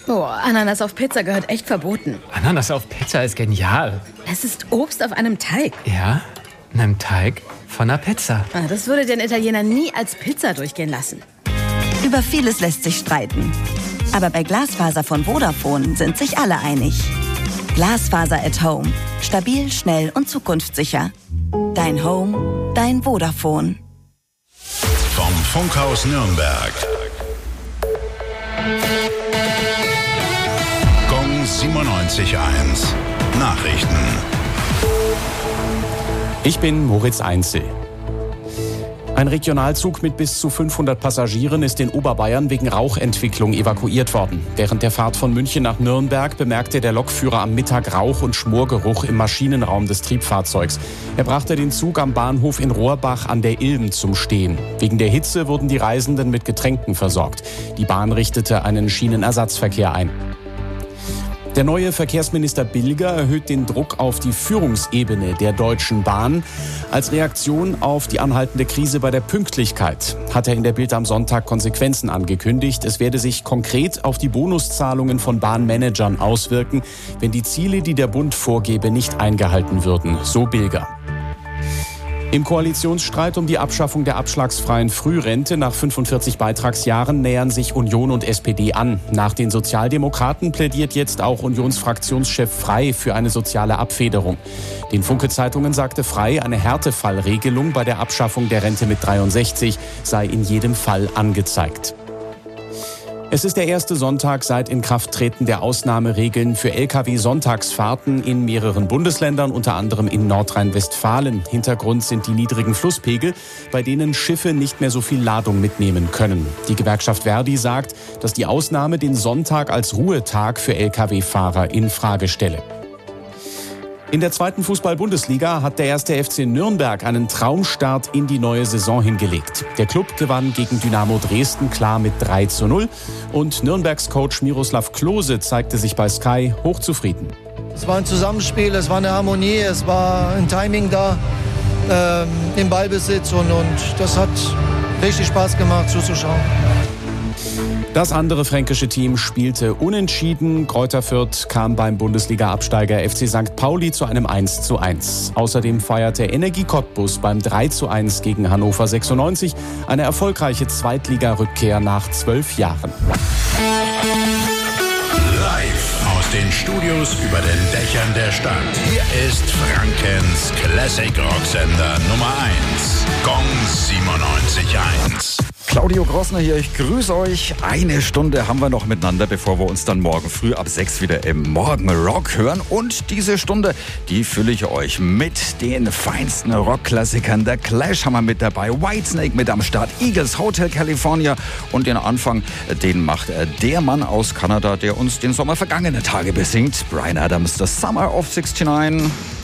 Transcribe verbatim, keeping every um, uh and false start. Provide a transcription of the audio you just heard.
Oh, Ananas auf Pizza gehört echt verboten. Ananas auf Pizza ist genial. Es ist Obst auf einem Teig. Ja, einem Teig von einer Pizza. Ah, das würde den Italiener nie als Pizza durchgehen lassen. Über vieles lässt sich streiten. Aber bei Glasfaser von Vodafone sind sich alle einig. Glasfaser at Home. Stabil, schnell und zukunftssicher. Dein Home, dein Vodafone. Vom Funkhaus Nürnberg. Gong siebenundneunzig Komma eins. Nachrichten. Ich bin Moritz Einzel. Ein Regionalzug mit bis zu fünfhundert Passagieren ist in Oberbayern wegen Rauchentwicklung evakuiert worden. Während der Fahrt von München nach Nürnberg bemerkte der Lokführer am Mittag Rauch- und Schmorgeruch im Maschinenraum des Triebfahrzeugs. Er brachte den Zug am Bahnhof in Rohrbach an der Ilm zum Stehen. Wegen der Hitze wurden die Reisenden mit Getränken versorgt. Die Bahn richtete einen Schienenersatzverkehr ein. Der neue Verkehrsminister Bilger erhöht den Druck auf die Führungsebene der Deutschen Bahn. Als Reaktion auf die anhaltende Krise bei der Pünktlichkeit hat er in der Bild am Sonntag Konsequenzen angekündigt. Es werde sich konkret auf die Bonuszahlungen von Bahnmanagern auswirken, wenn die Ziele, die der Bund vorgebe, nicht eingehalten würden, so Bilger. Im Koalitionsstreit um die Abschaffung der abschlagsfreien Frührente nach fünfundvierzig Beitragsjahren nähern sich Union und S P D an. Nach den Sozialdemokraten plädiert jetzt auch Unionsfraktionschef Frey für eine soziale Abfederung. Den Funke-Zeitungen sagte Frey, eine Härtefallregelung bei der Abschaffung der Rente mit dreiundsechzig sei in jedem Fall angezeigt. Es ist der erste Sonntag seit Inkrafttreten der Ausnahmeregeln für L K W-Sonntagsfahrten in mehreren Bundesländern, unter anderem in Nordrhein-Westfalen. Hintergrund sind die niedrigen Flusspegel, bei denen Schiffe nicht mehr so viel Ladung mitnehmen können. Die Gewerkschaft Verdi sagt, dass die Ausnahme den Sonntag als Ruhetag für L K W-Fahrer in Frage stelle. In der zweiten Fußball-Bundesliga hat der erste F C Nürnberg einen Traumstart in die neue Saison hingelegt. Der Klub gewann gegen Dynamo Dresden klar mit drei zu null und Nürnbergs Coach Miroslav Klose zeigte sich bei Sky hochzufrieden. Es war ein Zusammenspiel, es war eine Harmonie, es war ein Timing da ähm, im Ballbesitz und, und das hat richtig Spaß gemacht zuzuschauen. Das andere fränkische Team spielte unentschieden. Greuther Fürth kam beim Bundesliga-Absteiger F C Sankt Pauli zu einem eins zu eins. Außerdem feierte Energie Cottbus beim drei zu eins gegen Hannover sechsundneunzig eine erfolgreiche Zweitliga-Rückkehr nach zwölf Jahren. Live aus den Studios über den Dächern der Stadt. Hier ist Frankens Classic Rocksender Nummer eins. Gong siebenundneunzig Komma eins. Claudio Grossner hier, ich grüße euch. Eine Stunde haben wir noch miteinander, bevor wir uns dann morgen früh ab sechs wieder im Morgen Rock hören. Und diese Stunde, die fülle ich euch mit den feinsten Rockklassikern. Der Clash haben wir mit dabei, Whitesnake mit am Start, Eagles, Hotel California. Und den Anfang, den macht der Mann aus Kanada, der uns den Sommer vergangene Tage besingt. Bryan Adams, The Summer of sixty-nine.